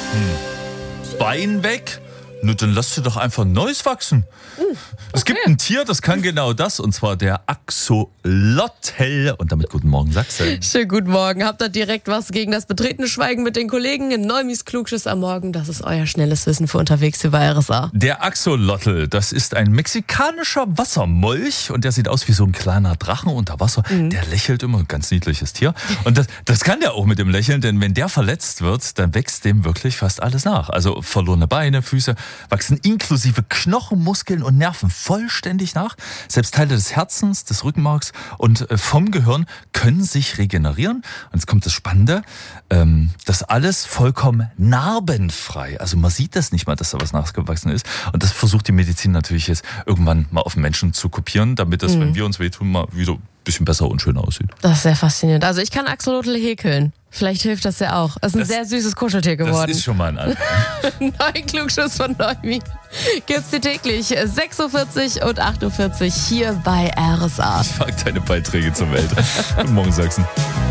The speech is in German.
Bein weg? Nur dann lass dir doch einfach Neues wachsen. Es gibt ein Tier, das kann genau das, und zwar der Axolotl. Und damit guten Morgen, Sachsen. Schönen guten Morgen. Habt ihr direkt was gegen das betretene Schweigen mit den Kollegen in Neumis Klugschiss am Morgen? Das ist euer schnelles Wissen für unterwegs hier bei RSA. Der Axolotl, das ist ein mexikanischer Wassermolch und der sieht aus wie so ein kleiner Drachen unter Wasser. Der lächelt immer, ein ganz niedliches Tier. Und das kann der auch mit dem Lächeln, denn wenn der verletzt wird, dann wächst dem wirklich fast alles nach. Also verlorene Beine, Füße wachsen inklusive Knochen, Muskeln und Nerven vollständig nach. Selbst Teile des Herzens, des Rückenmarks und vom Gehirn können sich regenerieren. Und jetzt kommt das Spannende, das alles vollkommen narbenfrei. Also man sieht das nicht mal, dass da was nachgewachsen ist. Und das versucht die Medizin natürlich jetzt irgendwann mal auf den Menschen zu kopieren, damit das, wenn wir uns wehtun, mal wieder ein bisschen besser und schöner aussieht. Das ist sehr faszinierend. Also ich kann Axolotl häkeln. Vielleicht hilft das ja auch. Es ist ein sehr süßes Kuscheltier geworden. Das ist schon mal ein Anfang. Neuen Klugschuss von Neumi gibt's dir täglich 6.40 Uhr und 8.40 Uhr hier bei RSA. Ich mag deine Beiträge zur Welt. Guten Morgen, Sachsen.